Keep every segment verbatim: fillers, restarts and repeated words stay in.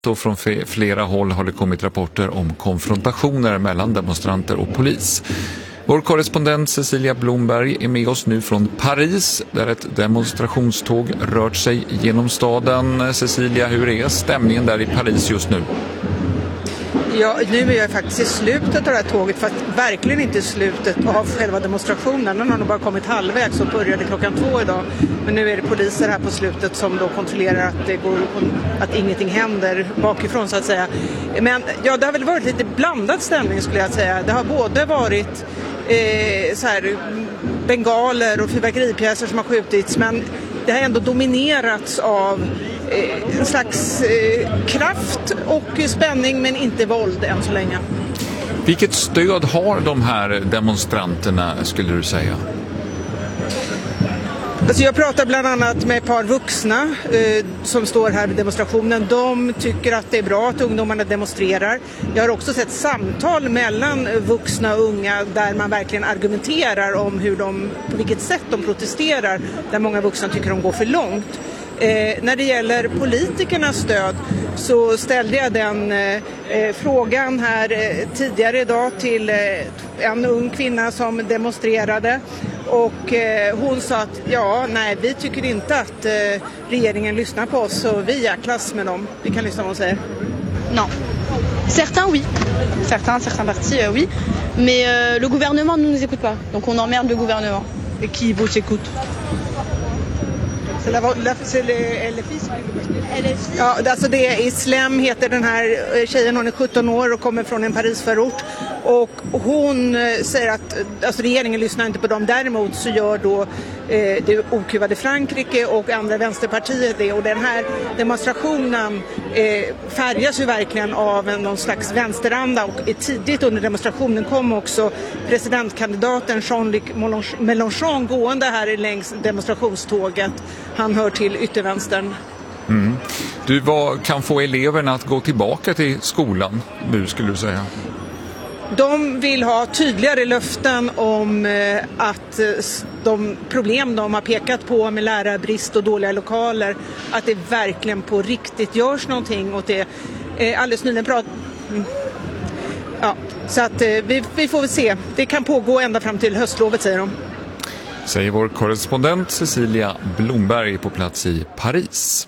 Och från flera håll har det kommit rapporter om konfrontationer mellan demonstranter och polis. Vår korrespondent Cecilia Blomberg är med oss nu från Paris där ett demonstrationståg rört sig genom staden. Cecilia, hur är stämningen där i Paris just nu? Ja, nu är jag faktiskt i slutet av det här tåget, fast verkligen inte i slutet av själva demonstrationen. Den har nog bara kommit halvvägs och började klockan två idag. Men nu är det poliser här på slutet som då kontrollerar att det går, att ingenting händer bakifrån så att säga. Men ja, det har väl varit lite blandad stämning skulle jag säga. Det har både varit eh, så här, bengaler och fyrverkeripjäser som har skjutits, men det har ändå dominerats av eh, en slags eh, kraft och spänning, men inte våld än så länge. Vilket stöd har de här demonstranterna skulle du säga? Alltså jag pratar bland annat med ett par vuxna eh, som står här vid demonstrationen. De tycker att det är bra att ungdomarna demonstrerar. Jag har också sett samtal mellan vuxna och unga där man verkligen argumenterar om hur de, på vilket sätt de protesterar, där många vuxna tycker de går för långt. Eh, när det gäller politikernas stöd så ställde jag den eh, frågan här eh, tidigare idag till eh, en ung kvinna som demonstrerade. Och eh, hon sa att ja, nej, vi tycker inte att eh, regeringen lyssnar på oss, så vi är klass med dem. Vi kan lyssna vad hon säger. Non. Certains oui. Certains, certains partis euh, oui. Mais euh, le gouvernement ne nous écoute pas. Donc on emmerde le gouvernement. Et qui vous écoute? C'est la, la, c'est le, L F I som L F I? Ja, alltså det är Islam heter den här tjejen, hon är sjutton år och kommer från en Parisförort. Och hon säger att alltså regeringen lyssnar inte på dem. Däremot så gör då eh, det okuvade Frankrike och andra vänsterpartier det. Och den här demonstrationen eh, färgas ju verkligen av en, någon slags vänsteranda. Och tidigt under demonstrationen kom också presidentkandidaten Jean-Luc Mélenchon gående här längs demonstrationståget. Han hör till yttervänstern. Mm. Du, vad kan få eleverna att gå tillbaka till skolan nu skulle du säga? De vill ha tydligare löften om eh, att eh, de problem de har pekat på med lärarbrist och dåliga lokaler, att det verkligen på riktigt görs någonting åt det. Eh, alldeles nyligen prat... Mm. Ja, så att eh, vi, vi får väl se. Det kan pågå ända fram till höstlovet, säger de. Säger vår korrespondent Cecilia Blomberg på plats i Paris.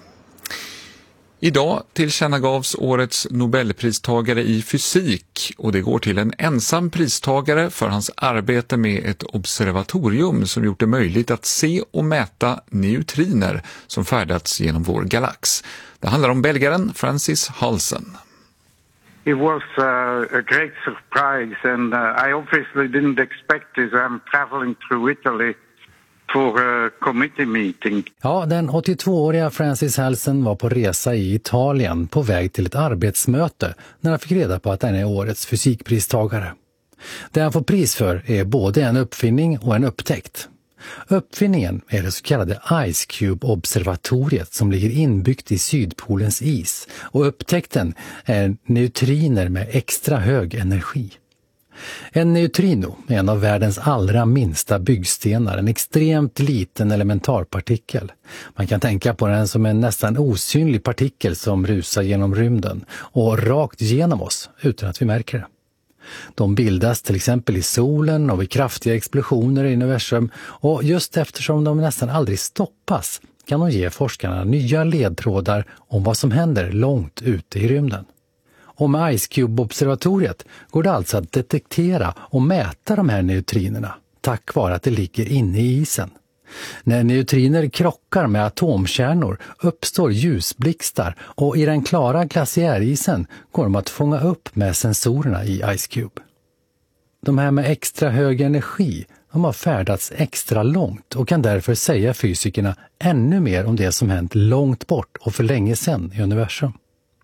Idag tillkännagavs årets Nobelpristagare i fysik och det går till en ensam pristagare för hans arbete med ett observatorium som gjort det möjligt att se och mäta neutriner som färdats genom vår galax. Det handlar om belgaren Francis Halsen. It was uh, a great surprise and uh, I obviously didn't expect this. I'm traveling through Italy for a committee meeting. Ja, den åttiotvååriga Francis Halsen var på resa i Italien på väg till ett arbetsmöte när han fick reda på att han är årets fysikpristagare. Det han får pris för är både en uppfinning och en upptäckt. Uppfinningen är det så kallade Ice Cube-observatoriet som ligger inbyggt i Sydpolens is och upptäckten är neutriner med extra hög energi. En neutrino är en av världens allra minsta byggstenar, en extremt liten elementarpartikel. Man kan tänka på den som en nästan osynlig partikel som rusar genom rymden och rakt genom oss utan att vi märker det. De bildas till exempel i solen och vid kraftiga explosioner i universum och just eftersom de nästan aldrig stoppas kan de ge forskarna nya ledtrådar om vad som händer långt ute i rymden. Och med Ice Cube-observatoriet går det alltså att detektera och mäta de här neutrinerna tack vare att det ligger inne i isen. När neutriner krockar med atomkärnor uppstår ljusblixtar och i den klara glaciärisen går de att fånga upp med sensorerna i Ice Cube. De här med extra hög energi, de har färdats extra långt och kan därför säga fysikerna ännu mer om det som hänt långt bort och för länge sedan i universum.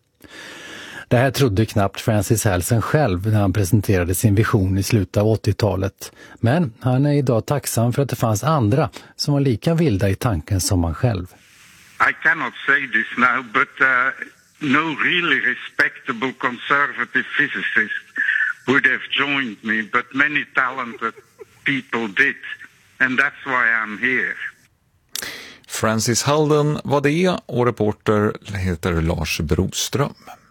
Det här trodde knappt Francis Halsen själv när han presenterade sin vision i slutet av åttiotalet. Men han är idag tacksam för att det fanns andra som var lika vilda i tanken som han själv. I cannot say this now, but uh, no really respectable conservative physicist would have joined me, but many talented people did, and that's why I'm here. Francis Halden var det och reporter heter Lars Broström.